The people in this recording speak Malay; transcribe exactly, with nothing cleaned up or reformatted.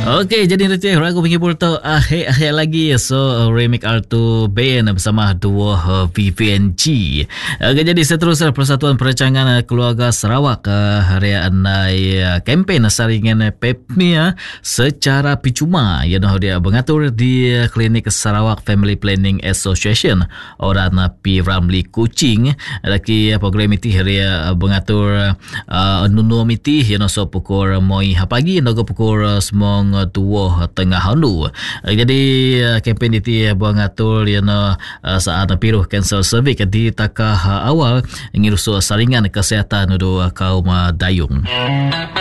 Okey, jadi nanti ragu menghibur tu akhir-akhir lagi. So, remake Alto Band bersama duo uh, V V N G. Okey, jadi seterusnya Persatuan Perancangan Keluarga Sarawak uh, hari andai uh, kempen saringan Pepnia secara percuma. Ya, noh dia mengatur di uh, Klinik Sarawak Family Planning Association orang uh, P Ramli Kuching. Laki uh, program itu hari uh, mengatur uh, nunu miti ya noh so pukul moi pagi nogo pukul uh, semong tua tengah halu. Jadi kempen itu mengatur ya no saat piruh cancel cervix di takah awal ngirusu saringan kesihatan untuk kaum dayung.